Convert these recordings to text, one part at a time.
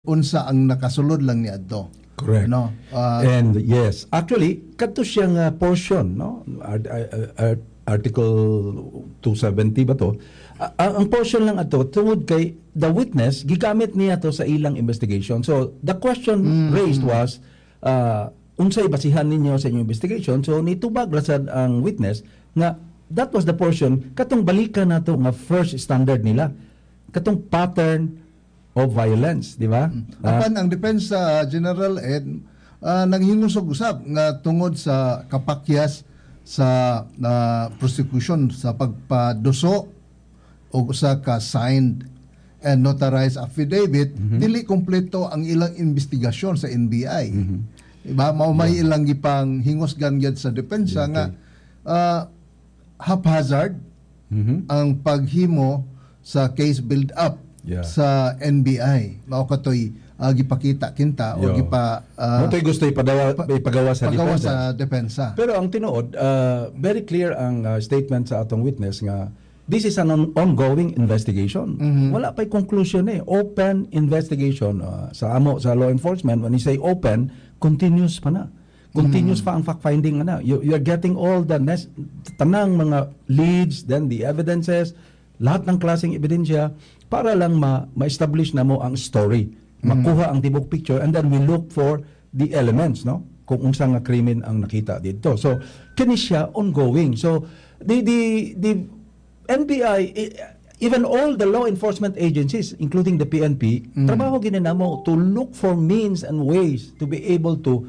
unsa ang nakasulod lang ni adto. Correct. No? And yes, actually kadto siyang portion, no? Article 270 ba to? Ang portion lang ato tungod kay the witness gigamit niya to sa ilang investigation. So the question raised was unsay basihan ninyo sa inyong investigation? So nitubag rasad ang witness nga that was the portion katong balikan nato nga first standard nila. Katong pattern of violence, di ba? Apan ang depensa General Ed nanghingusog usab nga tungod sa kapakyas sa prosecution sa pagpaduso o sa ka signed and notarized affidavit, dili kompleto ang ilang investigasyon sa NBI. Diba? May ilang gipang hingusgan gyud sa depensa nga haphazard ang paghimo sa case build up sa NBI. Mao katoy gipakita kinta o motoy gusto ipagawa sa depensa. Pero ang tinuod very clear ang statement sa atong witness nga this is an ongoing investigation. Wala pa'y conclusion open investigation sa law enforcement. When you say open, continuous pa na. Continuous pa ang fact-finding na. You're getting all the tanang mga leads, then the evidences, lahat ng klaseng ebidensya para lang ma-establish na mo ang story. Makuha ang tibok picture and then we look for the elements, no? Kung unsa nga krimen ang nakita dito. So, kini siya ongoing. So, the NBI, even all the law enforcement agencies, including the PNP, trabaho ginanamo to look for means and ways to be able to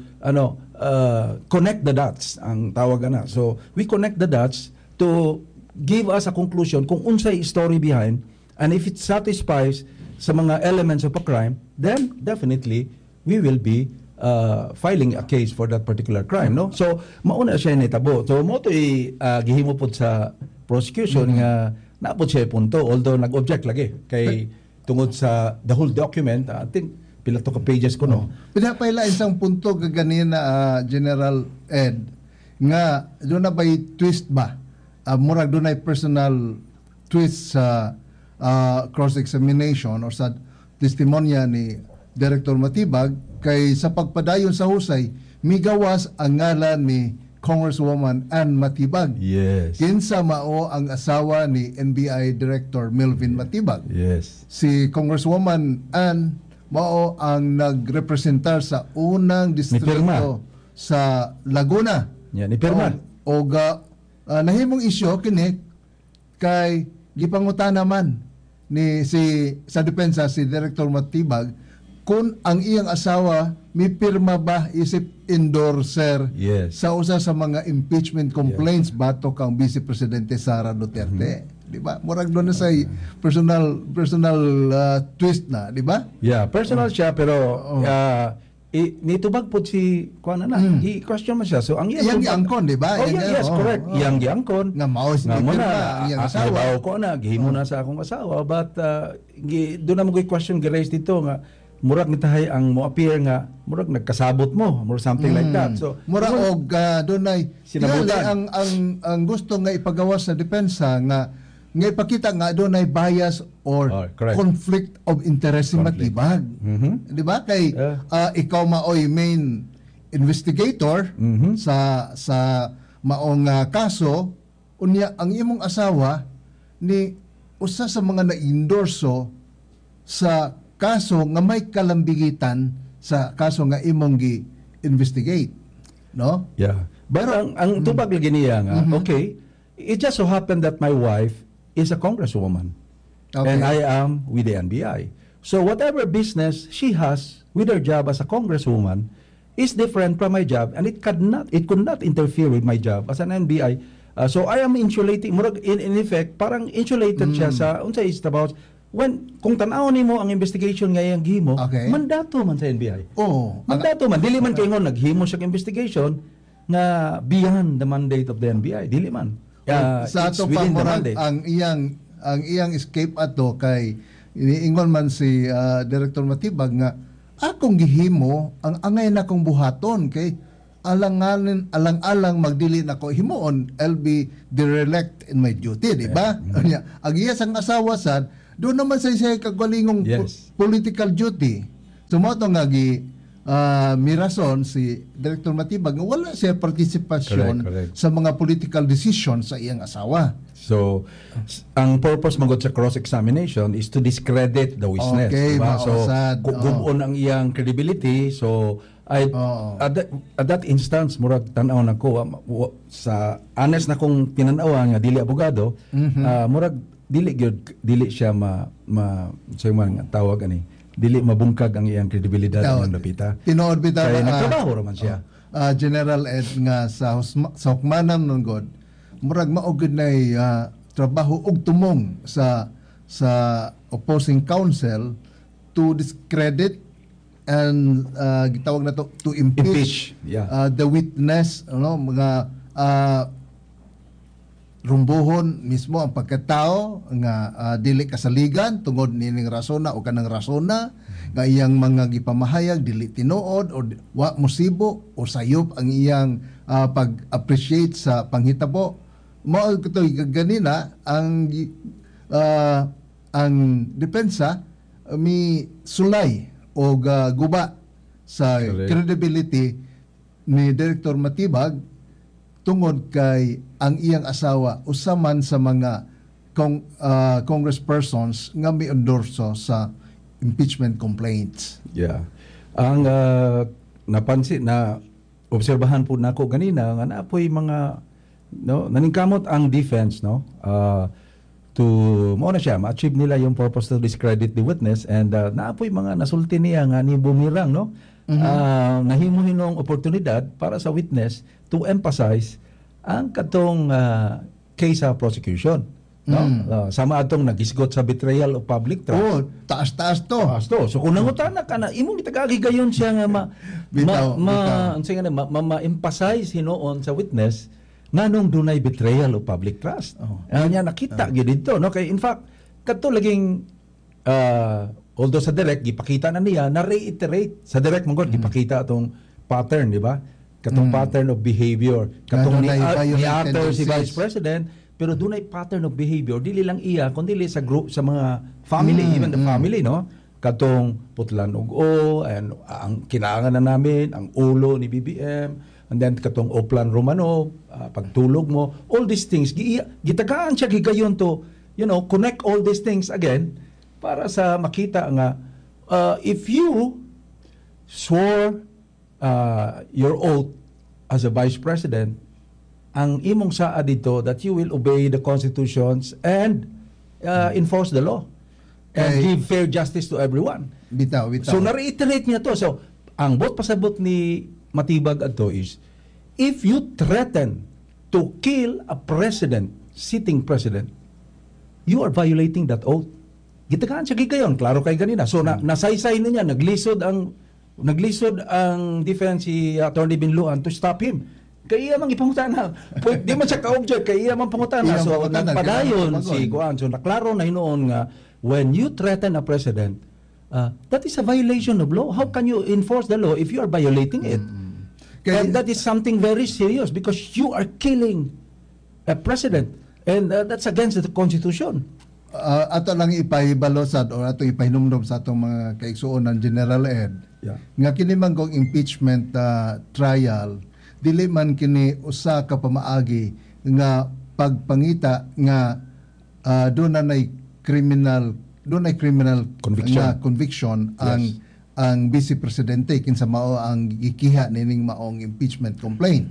connect the dots, ang tawag na. So, we connect the dots to give us a conclusion kung unsay story behind, and if it satisfies sa mga elements of a crime, then definitely we will be filing a case for that particular crime, no? So mauna siya nitabo. So mo to gihimo pod sa prosecution nga naapod siya punto, although nag-object lagi kay tungod sa the whole document. I think pila to ka pages ko, no? Pinapayla isang punto gaganina General Ed nga doon na ba'y twist ba? Murag doon ay personal twist sa cross-examination or sa testimonya ni Director Matibag kay sa pagpadayon sa husay migawas ang ngalan ni Congresswoman Ann Matibag. Yes. Kinsa mao ang asawa ni NBI Director Melvin Matibag. Yes. Si Congresswoman Ann mao ang nagrepresentar sa unang distrito sa Laguna. Yan, ni Pirma. Nahimong isyo kini kay gipangutan naman ni sa depensa si Director Matibag kung ang iyang asawa mipirma ba isip endorser sa usa sa mga impeachment complaints batok ang Vice Presidente Sara Duterte. Di ba? Murag doon na sa personal twist na, di ba? Yeah, personal siya pero nitubag po si kuan na i-question mo siya. So ang iyang giangkon, di ba? Yes, correct. Iyang giangkon nga mao si ang iyang asawa. Ko na gihimo na sa akong asawa, but do na mo question gi-raise dito nga murag nitahay ang mo appear nga murag nagkasabot mo or something like that. So murag og dunay sinabutan ang gusto nga ipagawas sa depensa nga ipakita nga dunay bias or conflict of interest si Matibag. Di ba? Kay ikaw maoy main investigator sa maong kaso, unya ang imong asawa ni usa sa mga na-endorso sa kaso nga may kalambigitan sa kaso nga imong gi-investigate. No? Yeah. But ang tubag lagi niya nga, okay, it just so happened that my wife is a congresswoman. Okay. And I am with the NBI. So whatever business she has with her job as a congresswoman is different from my job, and it could not interfere with my job as an NBI. So I am insulating, in effect, parang insulated siya sa unsa is about kung tanaw nimo ang investigation nga iyang gihimo, mandato man sa NBI. Mandato man, dili man kay ngon naghimo siya investigation nga beyond the mandate of the NBI, dili man. Sa ato pa ang iyang escape ato kay iniingon man si Director Matibag nga akong gihimo ang angay na kong buhaton kay alang-alang magdili na ko himuon I'll be derelict in my duty, di ba? Ang iya sang asawa sad doon naman sa kagwalingong political duty. Sumoto nga mirason si Director Matibag nga wala siya partisipasyon Correct. sa mga political decisions sa iyang asawa. So, ang purpose magod sa cross-examination is to discredit the witness. Okay, diba? So, mausad. gubon ang iyang credibility. So, at that instance, murag tanaw na ko, sa honest na kong tinanawa nga, dili abogado, murag dili siya siya man tawag ani, dili mabungkag ang iyang kredibilidad ng dapita. Tinuod bitaw Kaya nagtrabaho raman siya. General Ed nga sa hukmanan nun god, murag maugid na trabaho og tumong sa opposing counsel to discredit and gitawag na to impeach the witness, mga rumbuhon mismo ang pagkatao nga dili kasaligan tungod nining rasona o kanang rasona nga iyang mga gipamahayag dili tinuod o wa mosibo o sayop ang iyang pag-appreciate sa panghitabo. Mao katoy ganina ang depensa mi sulay o guba sa credibility ni Director Matibag tungod kay ang iyang asawa usaman sa mga congresspersons nga mi-endorso sa impeachment complaints. Yeah. Ang napansin na obserbahan po nako ganina nga naapoy mga naningkamot ang defense to mo na siya ma-achieve nila yung purpose to discredit the witness and naapoy mga nasulti niya nga ni bumirang nahimuhinong oportunidad para sa witness to emphasize ang katong case sa prosecution. Sama atong nagisgot sa betrayal of public trust. Taas to. So kung nangutana ka na, imong itagagi gayon siya nga ma-emphasize hinoon sa witness nganong dunay betrayal of public trust. Nya nakita gyud dito, kay in fact kadto laging although sa direct gipakita na niya na reiterate sa direct mongod gipakita atong pattern, di ba? Katong pattern of behavior katong ni Arthur si Vice President, pero dunay pattern of behavior dili lang iya kundi dili sa group sa mga family, even the family, katong putlan og and ang kinaangan na namin ang ulo ni BBM, and then katong Oplan Romanov, pagtulog mo, all these things gitagaan siya gigayon to connect all these things again para sa makita nga if you swore your oath as a vice president, ang imong saa dito that you will obey the constitutions and enforce the law and give fair justice to everyone. Bitaw. So na-reiterate niya to. So ang bot pasabot ni Matibag adto is if you threaten to kill a president, sitting president, you are violating that oath. Gitagaan siya gigayon, klaro kay ganina. So nasaysay na niya, naglisod ang defense si Attorney Binloan to stop him. Kaya mang ipangutana. Di man siya ka-object, kaya mang pangutana. So nagpadayon si Kuan. So naklaro na hinoon nga when you threaten a president, that is a violation of law. How can you enforce the law if you are violating it? And that is something very serious because you are killing a president and that's against the Constitution. Ato lang ipahibalosad o ato ipahinumdum sa atong mga kaigsuon ng General Ed. Nga kini man kong impeachment trial, dili man kini usa ka pamaagi nga pagpangita nga doon na criminal conviction ang vice presidente kinsa mao ang gikiha nining maong impeachment complaint,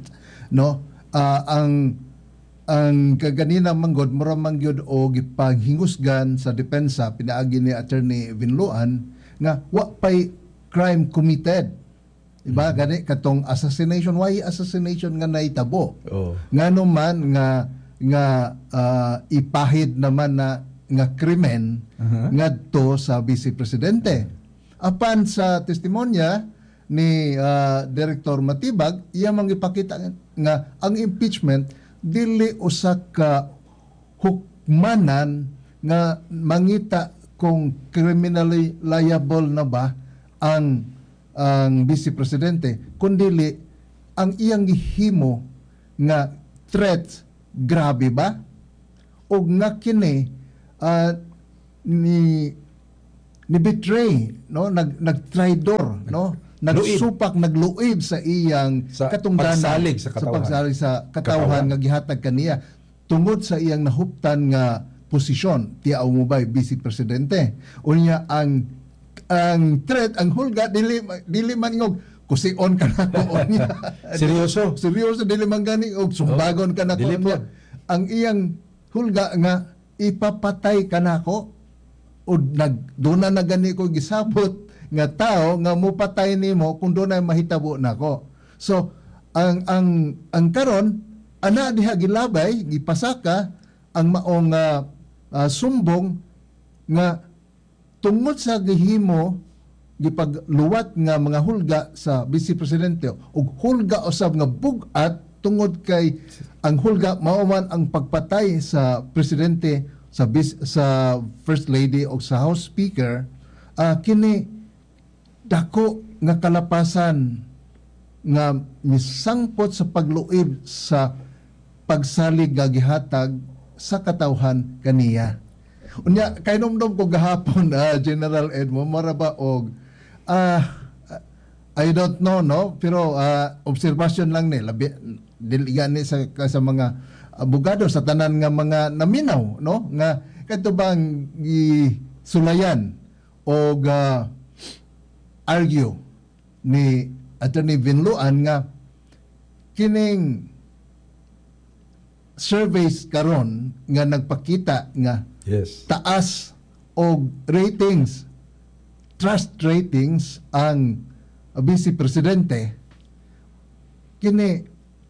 ang kaganina manggod mura mangyod o gipaghingusgan sa depensa pinaagi ni Attorney Binloan nga wa pay crime committed, diba? Gani katong assassination, why assassination nga naitabo ngano man nga ipahid naman na nga krimen ngadto sa vice presidente. Apan sa testimonya ni Director Matibag, iya mangipakita nga ang impeachment dili usa ka hukmanan nga mangita kung criminally liable na ba ang vice presidente, kundi ang iyang gihimo nga threat grabe ba o nga kini ni betray, no, nagtraidor, no, nagsupak, nagluib sa iyang katungdanan, pagsalig sa katawhan, sa pagsalig sa katawhan nga gihatag kaniya tungod sa iyang nahuptan nga posisyon tiya umubay vice presidente. Unya ang threat, ang hulga dili man ingog kusion ka na ko unya. Seryoso dili man gani og sumbagon ka na ko unya. Ang iyang hulga nga ipapatay ka na ko o duna na gani ko gisabot nga tao nga mupatay nimo kung dunay mahitabo nako. So ang karon ana diha gilabay gipasaka ang maong sumbong nga tungod sa gihimo gipagluwat nga mga hulga sa vice presidente ug hulga usab nga bugat tungod kay ang hulga mao man ang pagpatay sa presidente, sa first lady o sa house speaker, kini dako nga kalapasan nga misangpot sa pagluib sa pagsalig nga gihatag sa katawhan kaniya. Unya kay nomdom ko gahapon General Edmo maraba og I don't know, no, pero observation lang ni labi dili gani sa mga abogado sa tanan nga mga naminaw, no, nga kadto bang sulayan og argue ni Attorney Binloan nga kining surveys karon nga nagpakita nga taas og ratings, trust ratings ang vice presidente, kini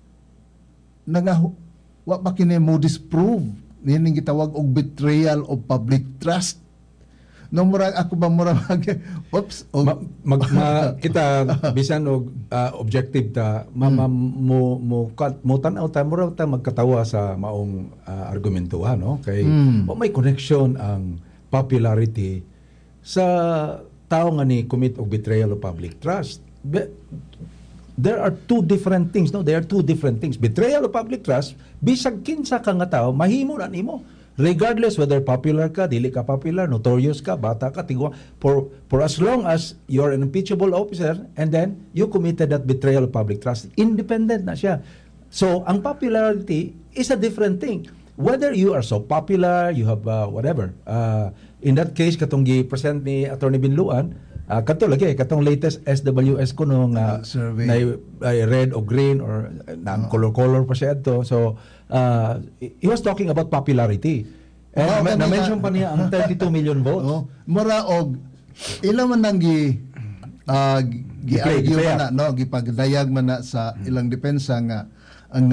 wa pa kini mo disprove nining gitawag og betrayal of public trust. No murag ako ba murag oops kita bisan og objective ta mo tan-aw ta murag ta magkatawa sa maong argumentuhan, no, kay may connection ang popularity sa tao nga ni commit og betrayal of public trust. There are two different things, no? There are two different things. Betrayal of public trust, bisag kinsa ka nga tao, mahimo na nimo. Regardless whether popular ka, dili ka popular, notorious ka, bata ka, tigwa, for as long as you're an impeachable officer and then you committed that betrayal of public trust, independent na siya. So, ang popularity is a different thing. Whether you are so popular, you have whatever. In that case, katong gi-present ni Attorney Binloan, katong latest SWS ko nung survey na red o green or color pa siya ito. So he was talking about popularity. And na-mention pa niya ang 32 million votes. Mura og ila man nang gi-argue man na, no, gipagdayag man na sa ilang depensa nga ang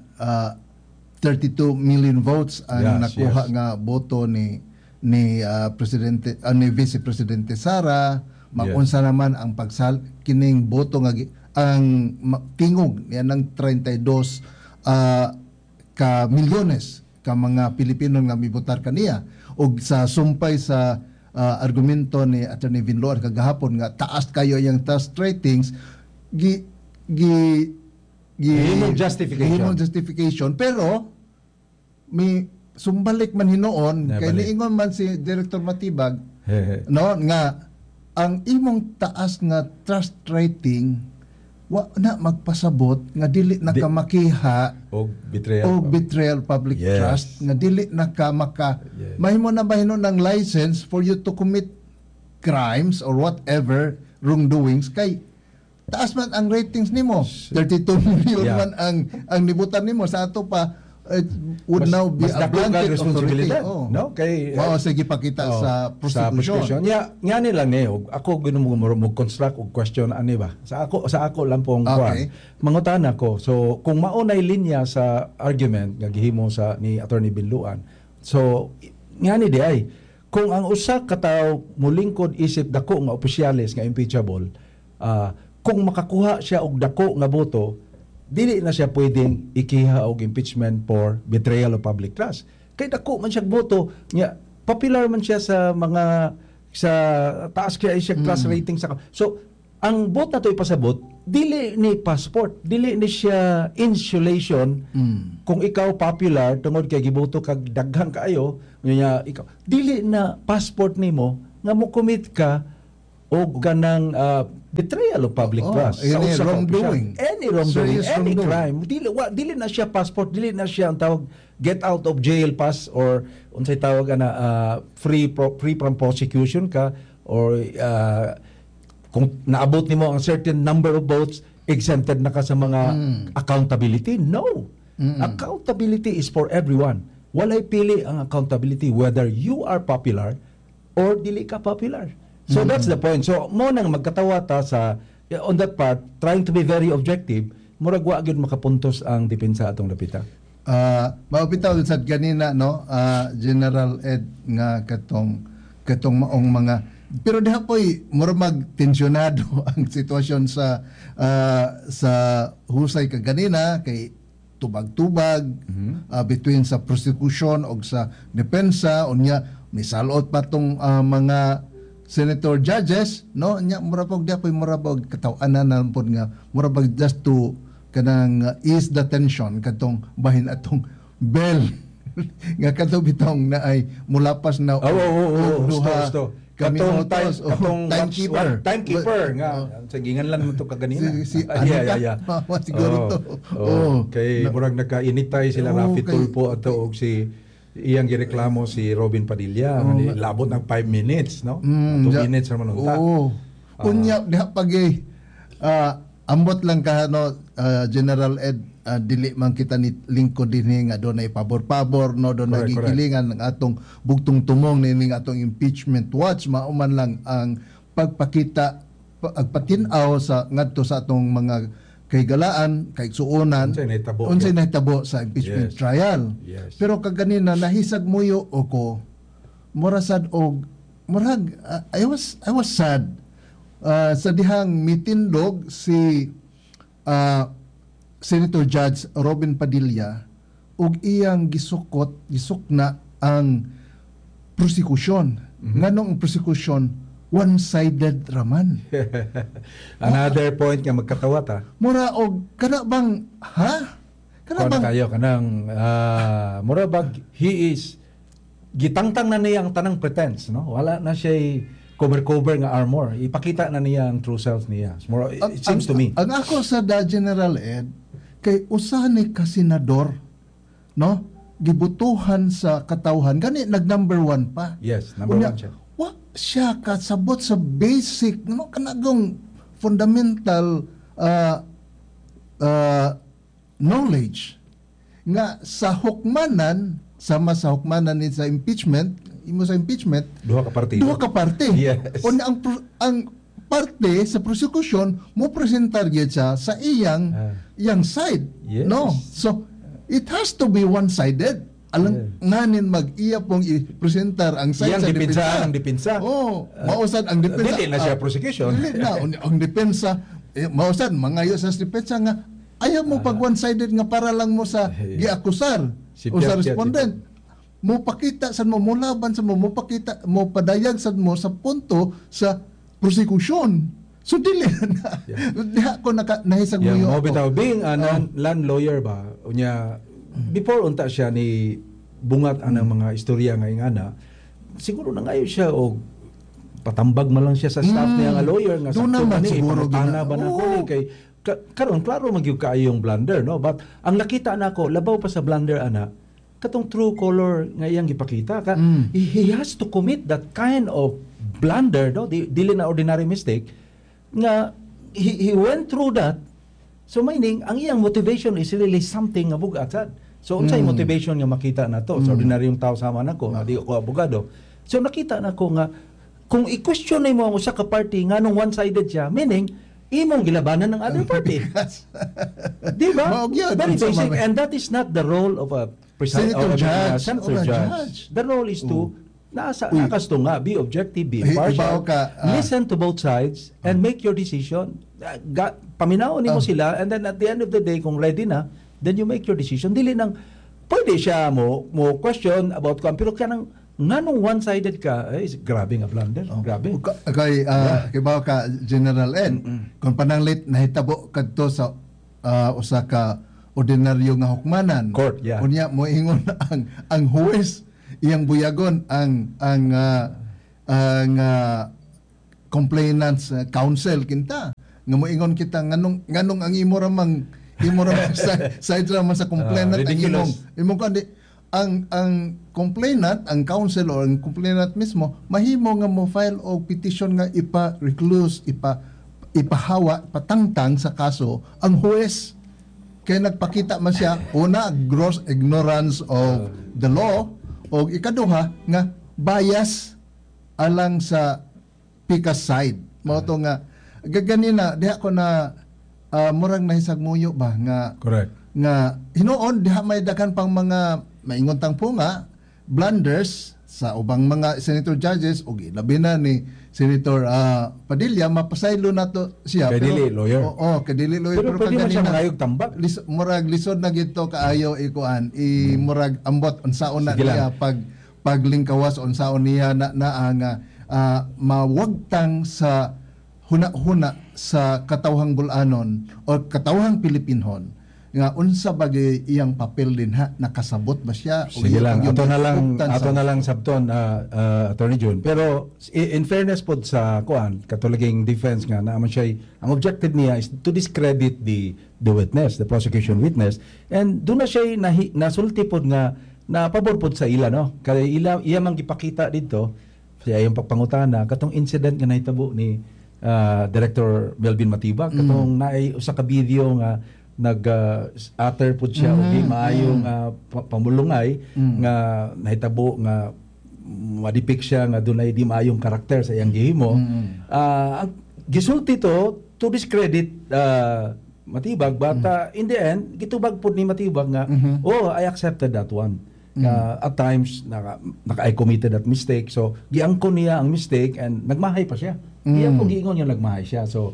32 million votes ang nakuha nga boto ni presidente ni Vice Presidente Sara. Maunsa naman ang kining boto nga ang tingog yan ng 32 ka milyones ka mga Pilipino nga mibotar kaniya, ug sa sumpay sa argumento ni Attorney Binloan kagahapon nga taas kayo yung trust ratings, himong justification, pero may sumbalik man hinoon kay niingon man si Director Matibag no nga ang imong taas nga trust rating wa na magpasabot nga dili na ka makiha og betrayal public trust, nga dili na ka mahimo na ba hinon ng license for you to commit crimes or whatever wrongdoings kay taas man ang ratings nimo, 32 million man ang nibutan nimo sa ato pa. It would now be a blanket authority. No? Kay sige pakita sa prosecution. Nga nilang ako ginumugumuro construct og question ani ba. Sa ako lang pong kwan. Mangutan ako. So kung maunay linya sa argument nga gihimo sa ni Attorney Binloan. So nga ni di ay kung ang usa ka tawo mulingkod isip dako nga opisyales nga impeachable, kung makakuha siya og dako nga boto, dili na siya pwedeng ikiha og impeachment for betrayal of public trust. Kay dako man siya boto, nya popular man siya sa mga sa taas kaya siya trust rating sa. So ang vote na to ipasabot, dili ni passport, dili ni siya insulation. Kung ikaw popular tungod kay giboto kag daghan kaayo, nya ikaw dili na passport nimo nga mo commit ka o kanang betrayal of public trust. Any wrongdoing. Any wrongdoing, Serious any wrongdoing. crime. Dili na siya passport, dili na siya ang tawag get out of jail pass or unsay tawag free from prosecution ka or kung naabot nimo ang certain number of votes, exempted na ka sa mga accountability. No. Accountability is for everyone. Walay pili ang accountability whether you are popular or dili ka popular. So that's the point. So mo nang magkatawa ta sa on that part, trying to be very objective, murag wa gyud makapuntos ang depensa atong lapita. Maupitaw sad ganina no, General Ed nga katong maong mga pero diha po'y murag magtensyonado ang sitwasyon sa husay ka ganina kay tubag-tubag between sa prosecution o sa depensa unya misalot pa tong mga senator judges no nya murabog dia po'y murabog kataw-anan na pod nga murabog just to kanang ease the tension katong bahin atong bell nga katong bitong na ay mulapas na duha katong timekeeper nga sagingan lang mo to kaganina siguro to kay murag nagkainitay sila Rafi Tulfo ato og si iyang gireklamo si Robin Padilla labot ng 5 minutes no 2 minutes ra man unta unya diha pagay ambot lang ka no General Ed dili man kita ni lingkod dinhi nga dunay pabor-pabor no do nagigilingan ng atong bugtong tumong ni atong impeachment watch mauman lang ang pagpakita agpatin-aw sa ngadto sa atong mga kaygalaan kaigsuonan unsay nahitabo sa impeachment trial. Pero kaganina nahisag muyo ko murasad og murag I was sad sa dihang mitindog si Senator Judge Robin Padilla ug iyang gisukna ang prosecution. Nganong ang prosecution one-sided raman. Another point nga magkatawa ta. Mura og kana bang kayo kanang mura bag he is gitangtang na niya ang tanang pretense no. Wala na siya cover nga armor. Ipakita na niya ang true self niya. It seems to me. Ang ako sa General Ed kay usa ni ka senador no gibutuhan sa katawhan gani nag number 1 pa. Yes, number 1 siya. Wa siya kasabot sa basic no kanagong fundamental knowledge nga sa hukmanan sama sa hukmanan ni sa impeachment duha ka parte. Yes. ang parte sa prosecution mo presentar gyud siya sa iyang side. Yes. No. So it has to be one-sided. Alang nganin mag-iya pong i-presentar ang side sa depensa. Mausad ang depensa. Dili na siya prosecution. Dili na ang depensa mausad mangayo sa depensa nga ayaw mo pag one-sided nga para lang mo sa giakusar o sa respondent. Mo pakita sa mo laban sa mo pakita mo padayag sa mo sa punto sa prosecution. So dili na. Diha ko nahisag mo mo bitaw being a land lawyer ba unya before unta siya ni bungat anang mga istorya nga ingana siguro na ngayon siya og patambag man lang siya sa staff niya nga lawyer nga sakto man ni ipangutana ba na ko kay karon klaro magyud kaayo yung blunder no but ang nakita nako labaw pa sa blunder ana katong true color nga iyang gipakita he has to commit that kind of blunder no dili na ordinary mistake nga he went through that so meaning ang iyang motivation is really something nga bugat so unsay motivation nga makita nato sa ordinaryong tao sama nako di ko abogado so nakita nako nga kung i-question mo ang usa ka party nganong one-sided siya meaning imong gilabanan ng other party di ba very basic and that is not the role of a senator judge. The role is to nakasto nga, be objective, be impartial, listen to both sides, and make your decision. Paminaon mo sila, and then at the end of the day, kung ready na, then you make your decision. Dili nang, pwede siya mo question about kung, pero kanang, nganong one-sided ka, grabe nga blunder. Grabe. Kay bawa ka, General Ed, kung pananglit, nahitabo kadto sa usa ka ordinaryo nga hukmanan. Court, yeah. Unya mo ingon ang huwes iyang buyagon ang nga complainants council kinta nga moingon kita nganong ang imo ramang side raman sa complainant imong kandi ang complainant, ang council or ang complainant mismo mahimo nga mo file og petition nga ipa-recluse, ipahawa, patangtang sa kaso ang huwes. Kaya nagpakita man siya una gross ignorance of the law o ikaduha nga bias alang sa PICA side. Mao to nga gaganina diha ko na murang nahisagmuyo ba nga correct nga hinuon diha may daghan pang mga maingon tang po nga blunders sa ubang mga senator judges o labi na ni Senator Padilla mapasaylo nato siya kadili lawyer kadili lawyer pero pwede man siya mangayog tambak murag lisod na gito kaayo ikuan murag ambot unsaon na niya paglingkawas unsaon niya na nga mawagtang sa huna-huna sa katawhang bulanon o katawhang Pilipinhon nga unsa bagay iyang papel din nakasabot ba siya sige lang ato na lang sabton Attorney June pero in fairness pod sa katulaging defense nga naman siya ang objective niya is to discredit the witness, the prosecution witness, and doon na siya nasulti pod nga na pabor pod sa ila no kay iya mang gipakita dito siya yung pagpangutana katong incident nga nahitabo ni Director Melvin Matibag katong naay usa ka video nga nag-utter po siya og maayo nga pamulungay nga nahitabo nga madipik siya nga dunay di maayong karakter sa iyang gihimo. Ang gisulti to discredit Matibag but in the end gitubag po ni Matibag nga I accepted that one. At times I committed that mistake so giangkon niya ang mistake and nagmahay pa siya. Iya kung giingon niya nagmahay siya. So,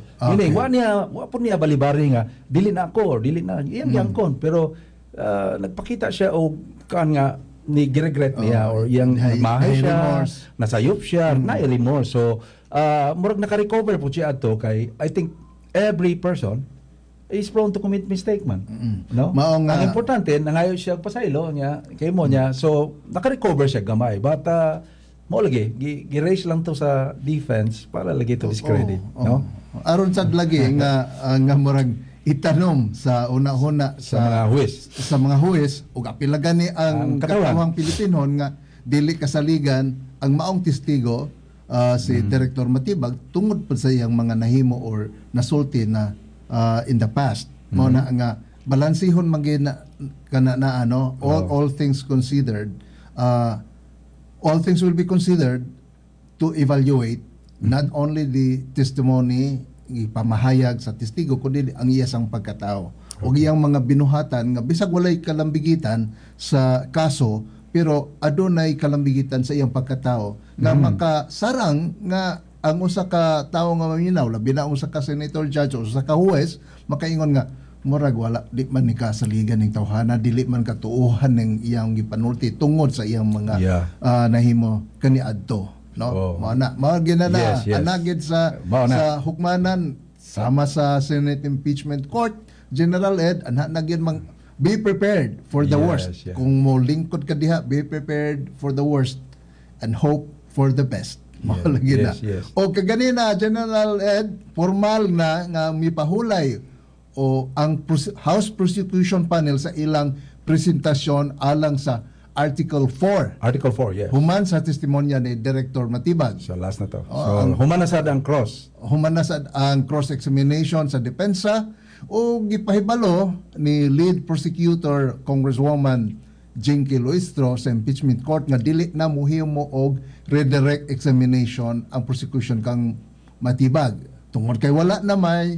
wa po niya balibari nga dili na ako or dili na iyang giangkon pero nagpakita siya o nga ni regret niya or iyang nagmahay siya, nasayop siya, na remorse. So, murag naka-recover po siya ato kay I think every person is prone to commit mistake man. No? Ang importante nangayo siya pasaylo niya kay mo niya. So, naka-recover siya gamay. But mo lagi gi-raise lang to sa defense para lagi to discredit no aron sad lagi nga murag itanom sa una-una sa mga huwes ug apil gani ang katawang Pilipinon nga dili kasaligan ang maong testigo si Director Matibag tungod pa sa iyang mga nahimo or nasulti na in the past mo na nga balansihon magina kana na all things considered all things will be considered to evaluate not only the testimony ipamahayag sa testigo kundi ang iyang pagkatao o iyang mga binuhatan nga bisag walay kalambigitan sa kaso pero adunay kalambigitan sa iyang pagkatao nga makasarang nga ang usa ka tawo nga maminaw labi na usa ka senator judge o usa ka huwes makaingon nga murag wala di man ni kasaligan ning tawhana dili man katuohan ning iyang gipanulti tungod sa iyang mga nahimo kaniadto no mao ginana anagid sa hukmanan sama sa Senate Impeachment Court General Ed nagid mang be prepared for the worst kung mo lingkod ka diha be prepared for the worst and hope for the best lagi na o kaganina General Ed formal na nga mipahulay o ang House Prosecution Panel sa ilang presentasyon alang sa Article 4. Article 4, yes. Human sa testimonya ni Director Matibag. So last na to. So human na sad ang cross. Human na sad ang cross-examination sa depensa o gipahibalo ni lead prosecutor Congresswoman Jinky Luistro sa impeachment court nga dili na mohimo og redirect examination ang prosecution kang Matibag. Tungod kay wala na may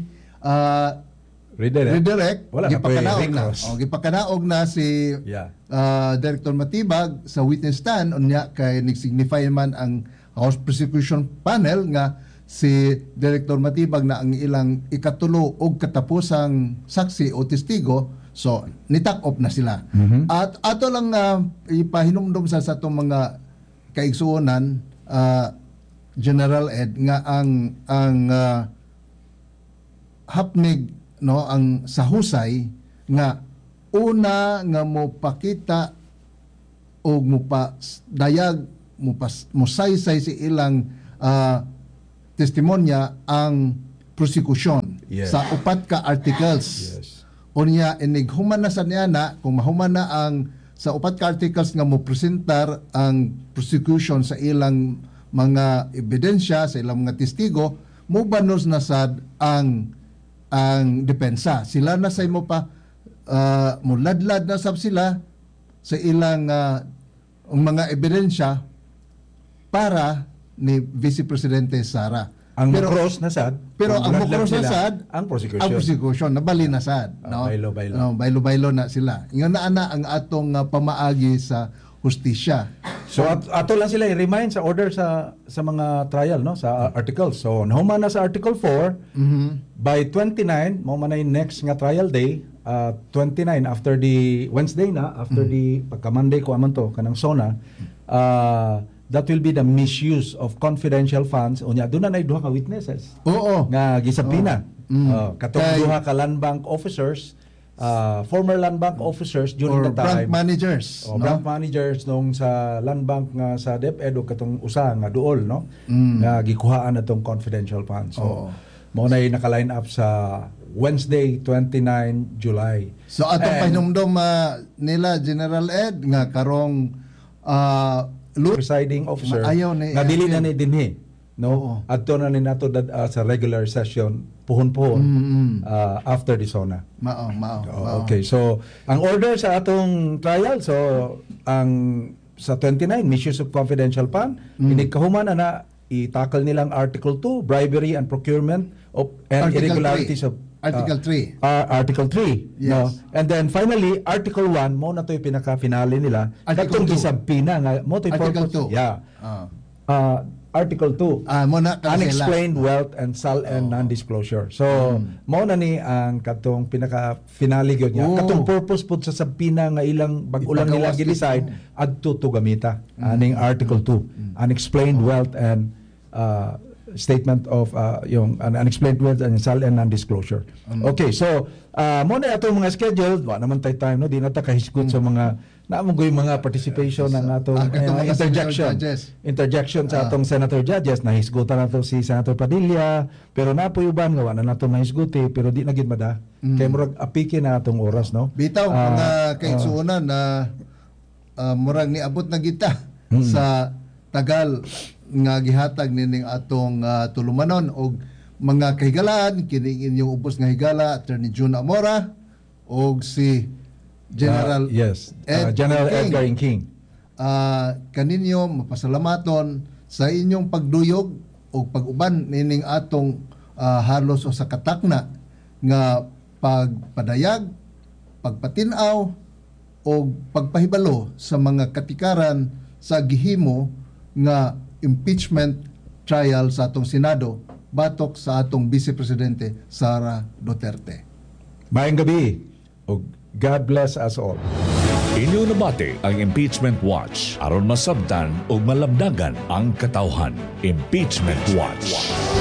redirect gipakanaog na si Director Matibag sa witness stand unya kay nigsignify man ang House Prosecution Panel nga si Director Matibag na ang ilang ikatulo og katapusang saksi o testigo so nitak off na sila at ato lang ipahinumdum sa atong mga kaigsuonan General Ed nga ang hapnig no ang sahusay nga una nga mo pakita o mo pa dayag musaysay si ilang testimonya ang prosecution sa upat ka articles. Unya inighuman na sa niya na kung mahuman na ang sa upat ka articles nga mo presentar ang prosecution sa ilang mga ebidensya, sa ilang mga testigo, mo banos na sad ang depensa. Sila na say mo pa muladlad na sab sila sa ilang mga ebidensya para ni Vice Presidente Sara. Ang cross na sad, pero ang cross na sad, ang prosecution nabali na sad, no? Baylo na sila. Ingon na ang atong pamaagi sa hustisya. So ato lang sila i-remind sa order sa mga trial, no, sa articles. So nahuman na sa article 4, by 29 mo man ay next nga trial day, 29 after the Wednesday na, after the pagka Monday ko aman to kanang SONA, that will be the misuse of confidential funds. Unya doon na duha ka witnesses. Oo. Nga gisabina. Katong duha ka land bank officers, former land bank officers during the time. Bank managers. No? Bank managers nung sa land bank nga sa DepEd o katong usa nga duol, no? Nga gikuhaan atong confidential funds. So mao na naka-line up sa Wednesday 29 July. So atong pahinumdom nila General Ed nga karong presiding officer nga dili na ni dinhi, no, adto na ni nato sa regular session puhon-puhon after the SONA. Okay, so ang order sa atong trial, so ang sa 29 misuse of confidential fund, inikahuman na i-tackle nilang Article 2, bribery and procurement of and irregularities of Article 3. Article 3. Yes. No? And then finally, Article 1, mo na ito yung pinaka-finale nila. Article 2. Gisabpina nga. Mo ito Article 2. Yeah. Article 2. Unexplained wealth and non-disclosure. So, mo na ni ang katong pinaka-finale yun niya. Katong purpose po sa sabpina nga ilang bag-ulang nila giliside adto to gamita. Aning Article 2. Unexplained wealth and statement of yung unexplained wealth and non-disclosure. Okay, so mo na ato mga schedule, wa naman tay time, no, di na ta kahisgot sa mga naamoy mga participation ng atong interjection sa atong senator judges. Nahisgutan nato si Senator Padilla, pero napoy uban nga wa na nato nahisguti, pero di na gid mada kay murag apike na atong oras, no. Bitaw mga kaigsuonan na murag niabot na kita sa tagal nga gihatag nining atong tulumanon og mga kahigalaan kining inyong ubos nga higala Attorney June Amora og si General General Edgar King. Kaninyo mapasalamaton sa inyong pagduyog og pag-uban nining atong halos o sa katakna nga pagpadayag, pagpatinaw o pagpahibalo sa mga katikaran sa gihimo nga impeachment trial sa atong Senado batok sa atong Vice Presidente Sara Duterte. Maayong gabi o God bless us all. Inyo nabati ang Impeachment Watch aron masabtan o malamdagan ang katawhan. Impeachment Watch.